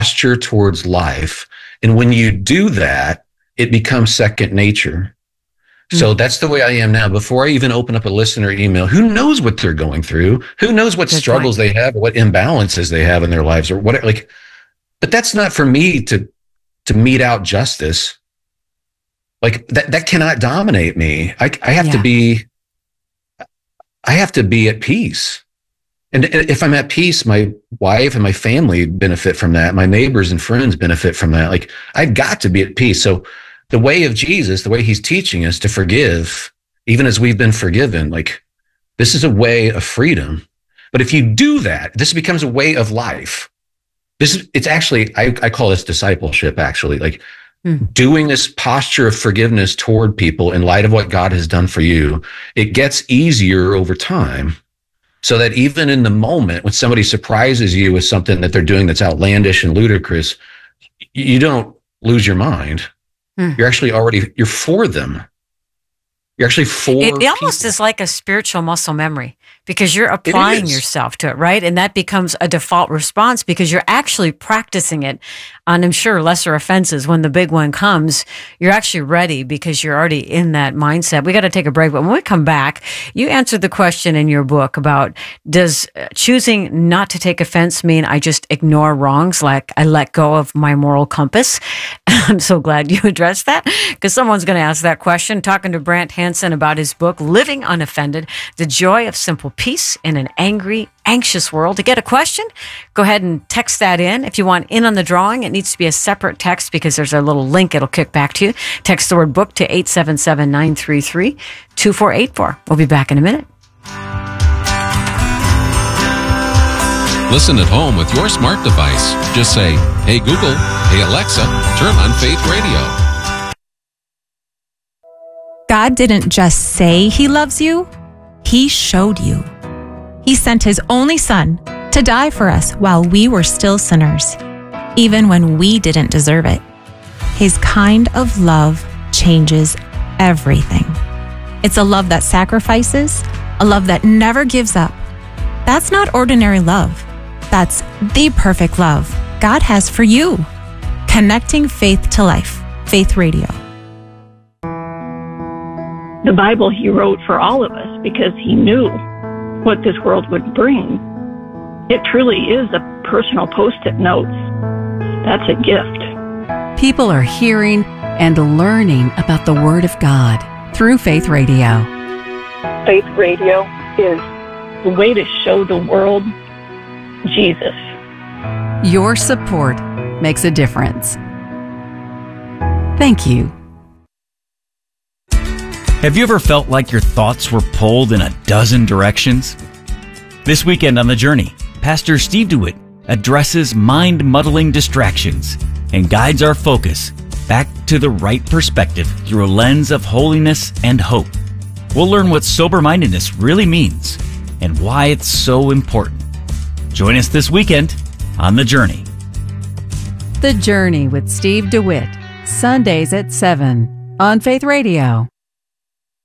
posture towards life. And when you do that, it becomes second nature. So that's the way I am now. Before I even open up a listener email, who knows what they're going through? Who knows what struggles they have, what imbalances they have in their lives, or what? But that's not for me to mete out justice. Like that cannot dominate me. I have to be at peace. And if I'm at peace, my wife and my family benefit from that. My neighbors and friends benefit from that. Like, I've got to be at peace. So the way of Jesus, the way he's teaching us to forgive, even as we've been forgiven, like, this is a way of freedom. But if you do that, this becomes a way of life. It's actually, I call this discipleship, actually, like doing this posture of forgiveness toward people in light of what God has done for you. It gets easier over time, so that even in the moment when somebody surprises you with something that they're doing that's outlandish and ludicrous, you don't lose your mind. You're actually you're for them. You're actually for it almost is like a spiritual muscle memory, because you're applying yourself to it, right? And that becomes a default response because you're actually practicing it on, I'm sure, lesser offenses. When the big one comes, you're actually ready because you're already in that mindset. We got to take a break, but when we come back, you answered the question in your book about, does choosing not to take offense mean I just ignore wrongs, like I let go of my moral compass? I'm so glad you addressed that, because someone's going to ask that question. Talking to Brant Hansen about his book, Living Unoffended, The Joy of Simple Peace in an Angry, Anxious World. To get a question, go ahead and text that in. If you want in on the drawing, it needs to be a separate text because there's a little link it'll kick back to you. Text the word book to 877-933-2484. We'll be back in a minute. Listen at home with your smart device. Just say, "Hey Google, hey Alexa, turn on Faith Radio." God didn't just say he loves you, he showed you. He sent his only son to die for us while we were still sinners, even when we didn't deserve it. His kind of love changes everything. It's a love that sacrifices, a love that never gives up. That's not ordinary love. That's the perfect love God has for you. Connecting faith to life. Faith Radio. The Bible he wrote for all of us because he knew what this world would bring. It truly is a personal post-it notes. That's a gift. People are hearing and learning about the Word of God through Faith Radio. Faith Radio is the way to show the world Jesus. Your support makes a difference. Thank you. Have you ever felt like your thoughts were pulled in a dozen directions? This weekend on The Journey, Pastor Steve DeWitt addresses mind-muddling distractions and guides our focus back to the right perspective through a lens of holiness and hope. We'll learn what sober-mindedness really means and why it's so important. Join us this weekend on The Journey. The Journey with Steve DeWitt, Sundays at 7 on Faith Radio.